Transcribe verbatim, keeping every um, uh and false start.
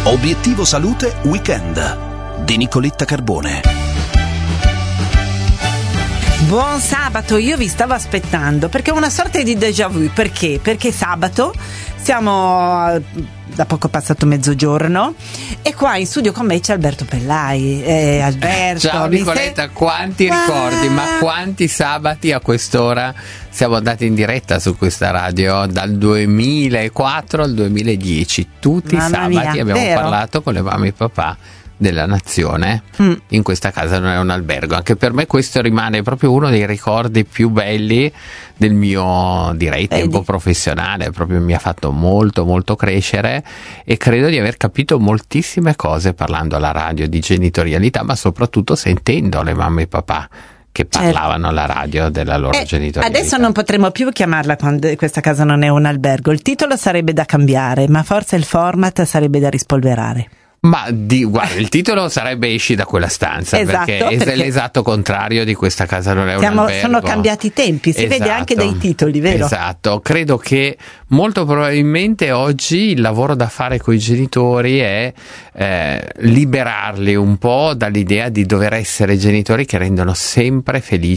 Obiettivo Salute Weekend di Nicoletta Carbone. Buon sabato, io vi stavo aspettando perché è una sorta di déjà vu. Perché? Perché sabato siamo da poco passato mezzogiorno e qua in studio con me c'è Alberto Pellai. eh, Alberto, ciao Nicoletta, sei... quanti ah. ricordi, ma quanti sabati a quest'ora siamo andati in diretta su questa radio dal duemilaquattro al duemiladieci, tutti i sabati mia, abbiamo vero? parlato con le mamme e papà della nazione. mm. In questa casa non è un albergo. Anche per me questo rimane proprio uno dei ricordi più belli del mio, direi, tempo professionale. Proprio mi ha fatto molto molto crescere e credo di aver capito moltissime cose parlando alla radio di genitorialità, ma soprattutto sentendo le mamme e papà che parlavano alla radio della loro eh, genitorialità. Adesso non potremo più chiamarla quando questa casa non è un albergo. Il titolo sarebbe da cambiare, ma forse il format sarebbe da rispolverare. Ma di, guarda, il titolo sarebbe Esci da quella stanza, esatto, perché, perché è l'esatto contrario di Questa casa non è un siamo, albergo. sono cambiati i tempi, si esatto, vede anche dai titoli, vero? Esatto, credo che molto probabilmente oggi il lavoro da fare con i genitori è eh, liberarli un po' dall'idea di dover essere genitori che rendono sempre felici